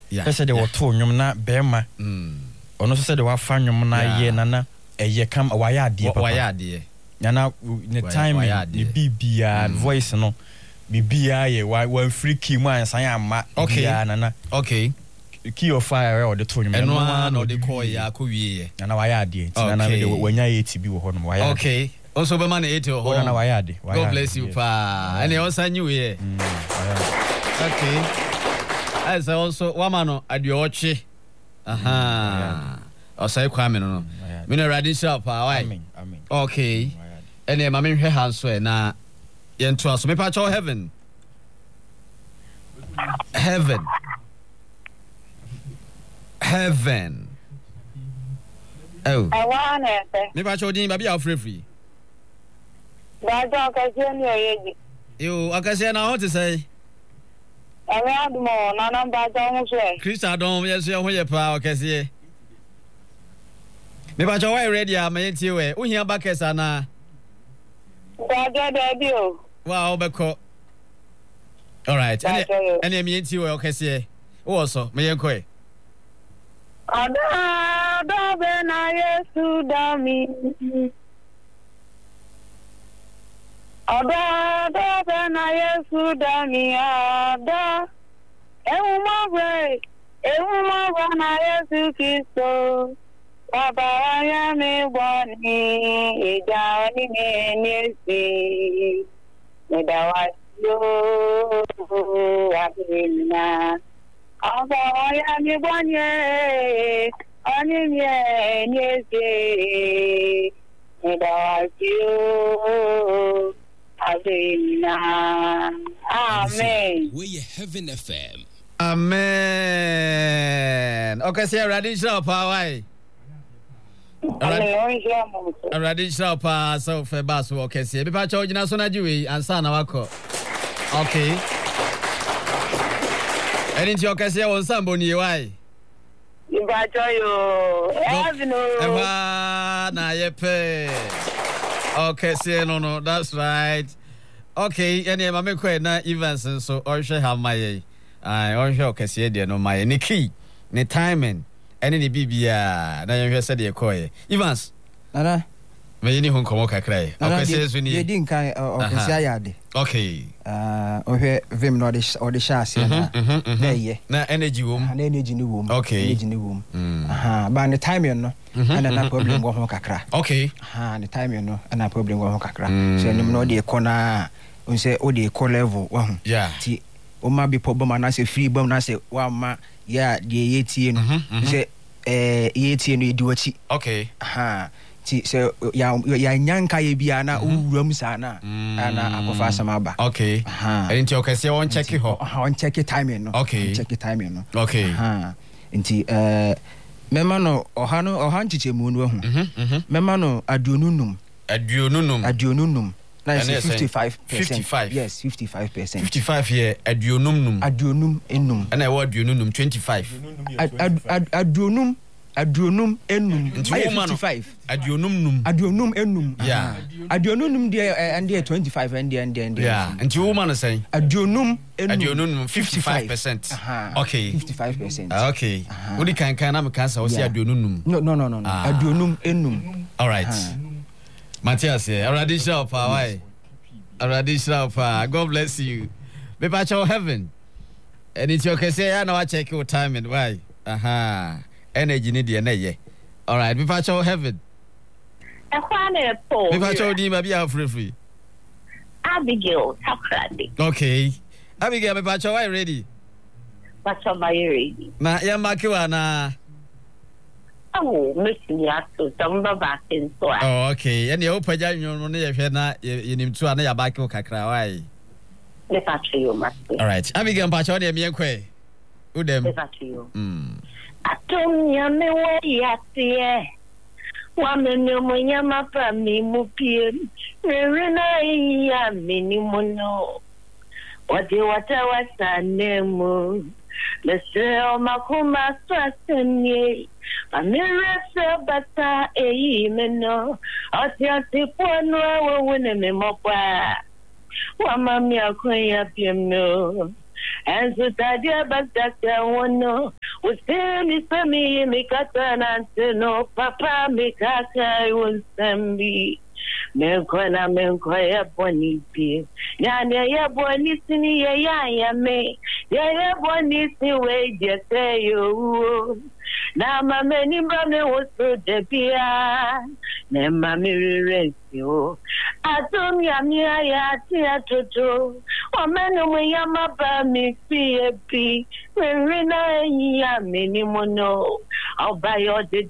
said they were told you na bema ono said they were fan you na ye nana ye come why de nana the time the bibia voice no bibia ye one free key man san amma okay nana okay key of fire or the told you no the call ya ko wie nana why de nana we wanya 80 bi wo ho no why okay also be man 80 ho nana why de God bless you pa and also new year okay as also wamano adioche aha osai kwame no me no ready shop pa why amen okay ene ma me hwe hanso e na ye nto aso me pa cho heaven oh I want it me pa cho din ba bia free ba do ka je ni oyeji yo akase na ho te say Ame adumo na namba ta ho so e Krista don yes ye ho ye pa akase me pa cho why ready am ye tie we ohia bakesa na ba do bi o wow beko all right any me tie we akase wo so me yen koi ada be na Yesu dami Ada na Yesu dami ada Ehuma na Yesu Kristo Baba ya me boni ija ni nesi Medawasyo abina Baba ya me boni ani nesi Medawasyo Amen. We Heaven FM. Amen. Okay, say radical power. Radical power so for bass okay say be pa charge na so na jiwe ansa na wako. Okay. Eni ti okay say won sambo ni why? Iba joyo. Eva na yepe. Okay, say no, that's right. Okay, any mama kwe na events so or she have my or she okay say there no my ni key, ni timing, any ni bibia na you said the koi. Events. Nana. Me ni hon komo kakrai. Okay, say so ni. Ye din kan okay say ayade. Okay. Ohwe vim no the shase na. Ye. Na energy wom. Na energy ni wom. Okay. Energy ni wom. Ba the timing no. Ana na problem go ho kakra. Okay. The timing no ana problem go ho kakra. So nim no de corner unse o de call level wa ho. Yeah. Ti o ma be problem na say free bom na say wa ma ya de yetie no. Say yetie no edi wachi. Okay. Ti say ya nyanka ye bia na owuram sa na ana akofa samaba. Okay. Enti okay say on check ho. On check timing no. Okay. Check timing no. Okay. Enti mema no oha nchichemu no hu mema no aduonunum na 55%. Yes, 55%. 55 here aduonum enum and I word aduonum 25 aduonum enum 55 aduonum enum yeah aduonum there and there 25 and there yeah and you woman is saying aduonum 55%. Okay. 55%. Okay. What do you can am cancer or say aduonum? No. Aduonum enum. All right. Matthias here. Radical power. Radical power. God bless you. Be patch your heaven. And it's okay say I know I check your timing why. Energy need the all right. Be patch your heaven. Be patch your di maybe free. Abigail Takradi. Okay. Abigail, me pacho, why ready? Pacho, why ready? Na ya makiwa na. Oh, missing ya to tamba back in so. Oh, okay. And you open your money if you're not in to an ya baki kakra why? Me pacho you must. All right. Abigail pacho de me kwe. Udem. Me pacho you. Atum ya me wa ya tie. Wa me no mo nya ma pa mi mu pie. Re na ya me ni mo no. Wati wata nemu Leseo makuma swaseni Amira sabata meno Ati pwanwa wawune memopwa Wamami akwenya piemno And so Tadia Bagdaka one was telling me Katan and no Papa Mikaka was Sambi. Menkwana menkwaya boni bi nyane ya boni sini ya me ya boni si we je say yo na mameni mbame woso de bia na mamiri resio atom ya mi ya ti atoto o menu mu ya maba mi fi ebi we na ya meni mono obayo de